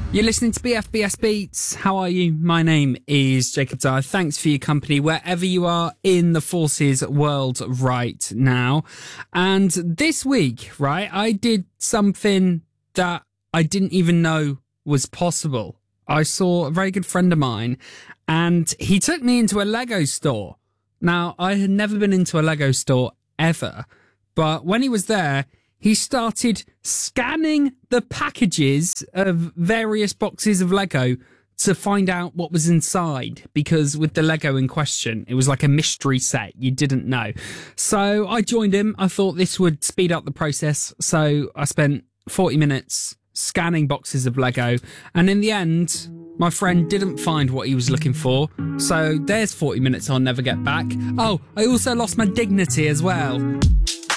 You're listening to BFBS Beats. How are you? My name is Jacob Dyer. Thanks for your company wherever you are in the forces world right now. And this week, right, I did something that I didn't even know was possible. I saw a very good friend of mine and he took me into a Lego store. Now, I had never been into a Lego store ever, but when he was there, he started scanning the packages of various boxes of Lego to find out what was inside, because with the Lego in question, it was like a mystery set. You didn't know. So I joined him. I thought this would speed up the process. So I spent 40 minutes scanning boxes of Lego. And in the end, my friend didn't find what he was looking for. So there's 40 minutes I'll never get back. Oh, I also lost my dignity as well.